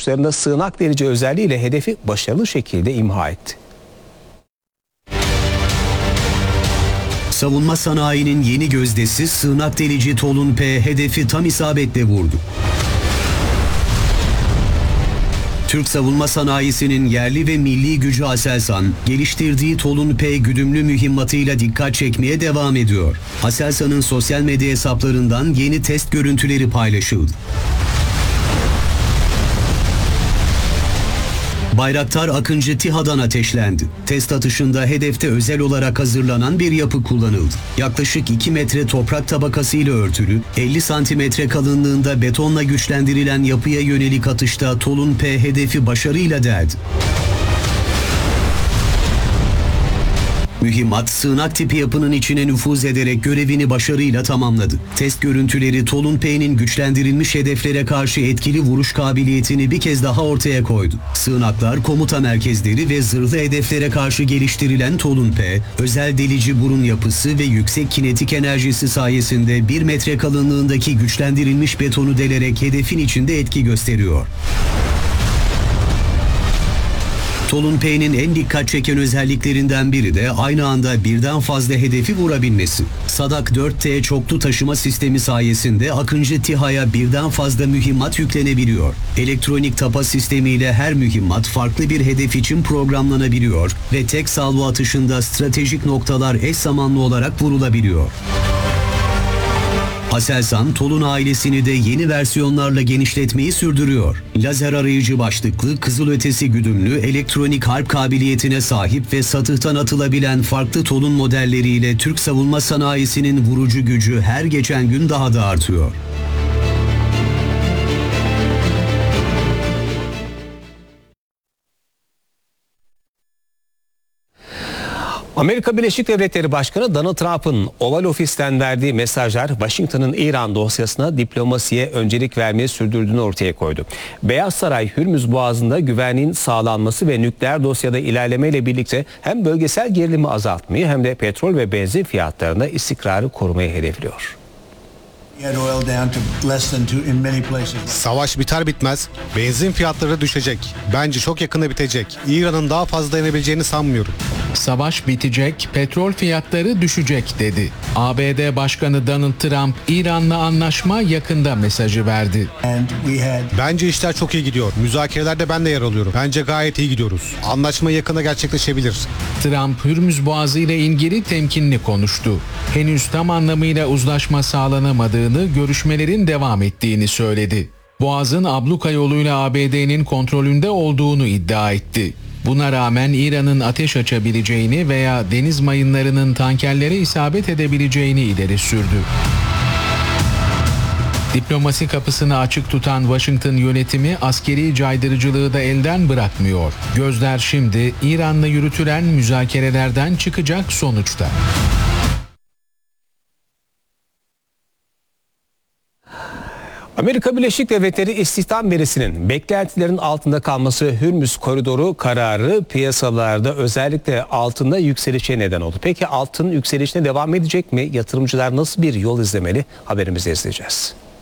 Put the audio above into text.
uçuşlarında sığınak delici özelliğiyle hedefi başarılı şekilde imha etti. Savunma sanayinin yeni gözdesi sığınak delici Tolun P hedefi tam isabetle vurdu. Türk savunma sanayisinin yerli ve milli gücü Aselsan, geliştirdiği Tolun P güdümlü mühimmatıyla dikkat çekmeye devam ediyor. Aselsan'ın sosyal medya hesaplarından yeni test görüntüleri paylaşıldı. Bayraktar Akıncı TİHA'dan ateşlendi. Test atışında hedefte özel olarak hazırlanan bir yapı kullanıldı. Yaklaşık 2 metre toprak tabakasıyla örtülü, 50 santimetre kalınlığında betonla güçlendirilen yapıya yönelik atışta Tolun P hedefi başarıyla deldi. Mühimmat, sığınak tipi yapının içine nüfuz ederek görevini başarıyla tamamladı. Test görüntüleri Tolun P'nin güçlendirilmiş hedeflere karşı etkili vuruş kabiliyetini bir kez daha ortaya koydu. Sığınaklar, komuta merkezleri ve zırhlı hedeflere karşı geliştirilen Tolun P, özel delici burun yapısı ve yüksek kinetik enerjisi sayesinde 1 metre kalınlığındaki güçlendirilmiş betonu delerek hedefin içinde etki gösteriyor. Tolun P'nin en dikkat çeken özelliklerinden biri de aynı anda birden fazla hedefi vurabilmesi. Sadak 4T çoklu taşıma sistemi sayesinde Akıncı TİHA'ya birden fazla mühimmat yüklenebiliyor. Elektronik tapa sistemiyle her mühimmat farklı bir hedef için programlanabiliyor ve tek salvo atışında stratejik noktalar eş zamanlı olarak vurulabiliyor. Aselsan, Tolun ailesini de yeni versiyonlarla genişletmeyi sürdürüyor. Lazer arayıcı başlıklı, kızılötesi güdümlü, elektronik harp kabiliyetine sahip ve satıhtan atılabilen farklı Tolun modelleriyle Türk savunma sanayisinin vurucu gücü her geçen gün daha da artıyor. Amerika Birleşik Devletleri Başkanı Donald Trump'ın Oval Ofis'ten verdiği mesajlar Washington'ın İran dosyasına diplomasiye öncelik vermeyi sürdürdüğünü ortaya koydu. Beyaz Saray, Hürmüz Boğazı'nda güvenliğin sağlanması ve nükleer dosyada ilerlemeyle birlikte hem bölgesel gerilimi azaltmayı hem de petrol ve benzin fiyatlarında istikrarı korumayı hedefliyor. Savaş biter bitmez benzin fiyatları düşecek. Bence çok yakında bitecek. İran'ın daha fazla dayanabileceğini sanmıyorum. Savaş bitecek, petrol fiyatları düşecek dedi. ABD Başkanı Donald Trump, İran'la anlaşma yakında mesajı verdi. Bence işler çok iyi gidiyor. Müzakerelerde ben de yer alıyorum. Bence gayet iyi gidiyoruz. Anlaşma yakında gerçekleşebilir. Trump, Hürmüz Boğazı ile ilgili temkinli konuştu. Henüz tam anlamıyla uzlaşma sağlanamadığını, görüşmelerin devam ettiğini söyledi. Boğaz'ın abluka yoluyla ABD'nin kontrolünde olduğunu iddia etti. Buna rağmen İran'ın ateş açabileceğini veya deniz mayınlarının tankerlere isabet edebileceğini ileri sürdü. Diplomasi kapısını açık tutan Washington yönetimi askeri caydırıcılığı da elden bırakmıyor. Gözler şimdi İran'la yürütülen müzakerelerden çıkacak sonuçta. Amerika Birleşik Devletleri istihdam verisinin beklentilerin altında kalması Hürmüz koridoru kararı piyasalarda özellikle altında yükselişe neden oldu. Peki altın yükselişine devam edecek mi? Yatırımcılar nasıl bir yol izlemeli? Haberimizde izleyeceğiz.